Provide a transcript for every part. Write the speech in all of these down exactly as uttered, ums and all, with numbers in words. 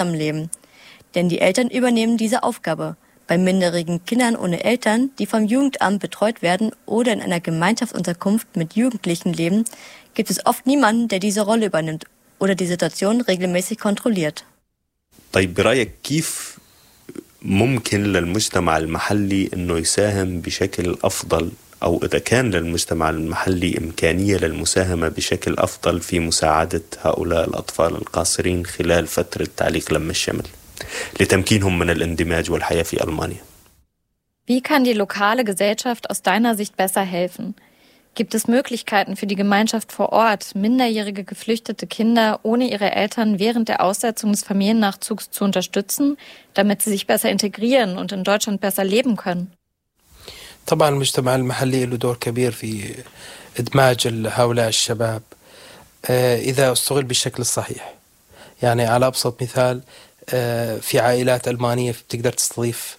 Zusammenleben. Denn die Eltern übernehmen diese Aufgabe. Bei minderjährigen Kindern ohne Eltern, die vom Jugendamt betreut werden oder in einer Gemeinschaftsunterkunft mit Jugendlichen leben, gibt es oft niemanden, der diese Rolle übernimmt oder die Situation regelmäßig kontrolliert. طيب برأيك كيف ممكن للمجتمع المحلي إنه يساهم بشكل أفضل أو إذا كان للمجتمع المحلي إمكانية للمساهمة بشكل أفضل في مساعدة هؤلاء الأطفال القاصرين خلال فترة تعليق لم الشمل لتمكينهم من الاندماج والحياة في ألمانيا؟ Wie kann die lokale Gesellschaft aus deiner Sicht besser helfen? Gibt es Möglichkeiten für die Gemeinschaft vor Ort, minderjährige geflüchtete Kinder ohne ihre Eltern während der Aussetzung des Familiennachzugs zu unterstützen, damit sie sich besser integrieren und in Deutschland besser leben können? طبعا المجتمع المحلي له دور كبير في إدماج هؤلاء الشباب إذا استغل بالشكل الصحيح. يعني على أبسط مثال في عائلات ألمانية بتقدر تستضيف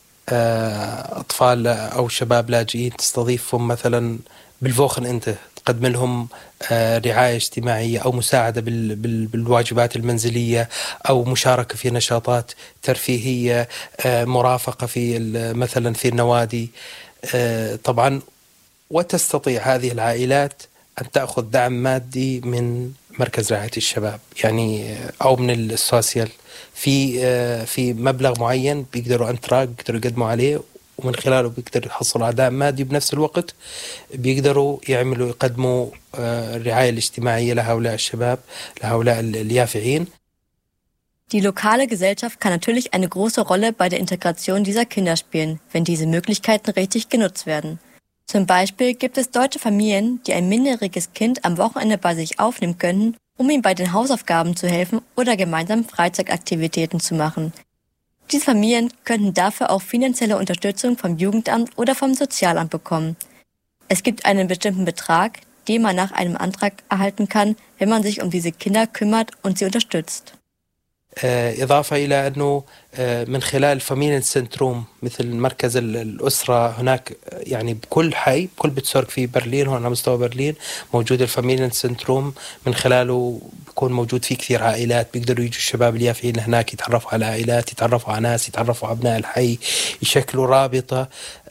أطفال أو شباب لاجئين، تستضيفهم مثلا بالفوخن أنت تقدم لهم رعاية اجتماعية أو مساعدة بالواجبات المنزلية أو مشاركة في نشاطات ترفيهية، مرافقة في مثلا في النوادي طبعا. وتستطيع هذه العائلات أن تأخذ دعم مادي من مركز رعاية الشباب يعني أو من السوسيال في في مبلغ معين بيقدروا أنتراك بيقدروا يقدموا عليه، ومن خلاله بيقدروا يحصلوا على دعم مادي، بنفس الوقت بيقدروا يعملوا يقدموا الرعاية الاجتماعية لهؤلاء الشباب لهؤلاء اليافعين. Die lokale Gesellschaft kann natürlich eine große Rolle bei der Integration dieser Kinder spielen, wenn diese Möglichkeiten richtig genutzt werden. Zum Beispiel gibt es deutsche Familien, die ein minderjähriges Kind am Wochenende bei sich aufnehmen könnten, um ihm bei den Hausaufgaben zu helfen oder gemeinsam Freizeitaktivitäten zu machen. Diese Familien könnten dafür auch finanzielle Unterstützung vom Jugendamt oder vom Sozialamt bekommen. Es gibt einen bestimmten Betrag, den man nach einem Antrag erhalten kann, wenn man sich um diese Kinder kümmert und sie unterstützt. إضافة إلى أنه من خلال فاميليا سنتروم مثل مركز الأسرة هناك يعني بكل حي بكل بتسورك في برلين هون على مستوى برلين موجود الفاميليا سنتروم، من خلاله بيكون موجود فيه كثير عائلات بيقدروا يجوا الشباب اليافعين هناك يتعرفوا على عائلات، يتعرفوا على ناس، يتعرفوا على أبناء الحي، يشكلوا رابطة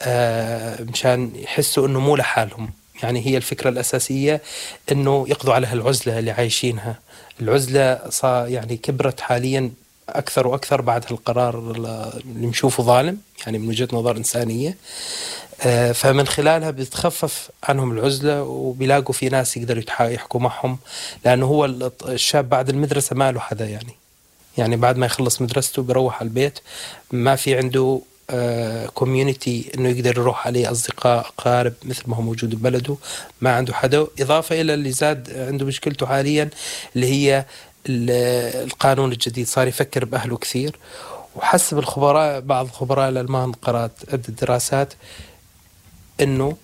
مشان يحسوا إنه مو لحالهم. يعني هي الفكرة الأساسية إنه يقضوا على هالعزلة اللي عايشينها. العزلة صار يعني كبرت حاليا أكثر وأكثر بعد هالقرار اللي نشوفه ظالم يعني من وجهة نظر إنسانية، فمن خلالها بتخفف عنهم العزلة وبيلاقوا في ناس يقدروا يحكوا معهم، لأنه هو الشاب بعد المدرسة ما له حدا يعني يعني بعد ما يخلص مدرسته بيروح على البيت ما في عنده كوميونيتي انه يقدر يروح عليه اصدقاء اقارب مثل ما هو موجود ببلده، ما عنده حدا. اضافه الى اللي زاد عنده مشكلته حاليا اللي هي القانون الجديد، صار يفكر باهله كثير. وحسب الخبراء بعض خبراء الالمان قرات عده دراسات انه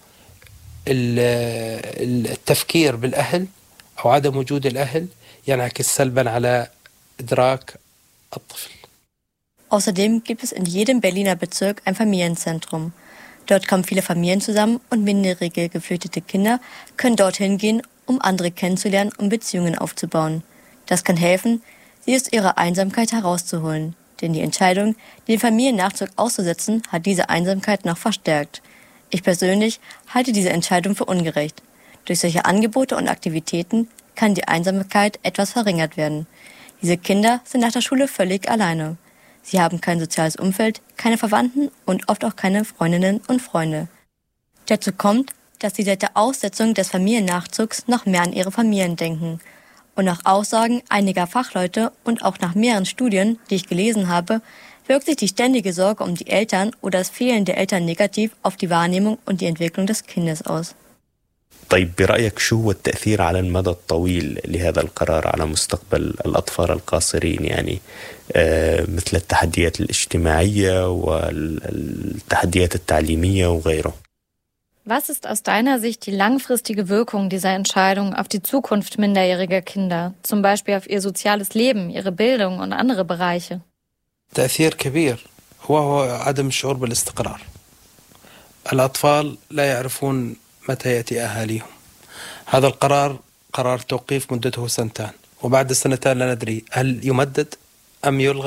التفكير بالاهل او عدم وجود الاهل ينعكس سلبا على ادراك الطفل. Außerdem gibt es in jedem Berliner Bezirk ein Familienzentrum. Dort kommen viele Familien zusammen und minderjährige geflüchtete Kinder können dorthin gehen, um andere kennenzulernen und Beziehungen aufzubauen. Das kann helfen, sie aus ihrer Einsamkeit herauszuholen. Denn die Entscheidung, den Familiennachzug auszusetzen, hat diese Einsamkeit noch verstärkt. Ich persönlich halte diese Entscheidung für ungerecht. Durch solche Angebote und Aktivitäten kann die Einsamkeit etwas verringert werden. Diese Kinder sind nach der Schule völlig alleine. Sie haben kein soziales Umfeld, keine Verwandten und oft auch keine Freundinnen und Freunde. Dazu kommt, dass sie seit der Aussetzung des Familiennachzugs noch mehr an ihre Familien denken. Und nach Aussagen einiger Fachleute und auch nach mehreren Studien, die ich gelesen habe, wirkt sich die ständige Sorge um die Eltern oder das Fehlen der Eltern negativ auf die Wahrnehmung und die Entwicklung des Kindes aus. طيب برأيك شو هو التأثير على المدى الطويل لهذا القرار على مستقبل الأطفال القاصرين يعني مثل التحديات الاجتماعية والتحديات التعليمية وغيره؟ Was ist aus deiner Sicht die langfristige Wirkung dieser Entscheidung auf die Zukunft minderjähriger Kinder, zum Beispiel auf ihr soziales Leben, ihre Bildung und andere Bereiche? تأثير كبير وهو عدم الشعور بالاستقرار. الأطفال لا يعرفون متى يأتي أهاليهم. هذا القرار قرار توقيف مدته سنتان، وبعد السنتان لا ندري هل يمدد أم يلغى.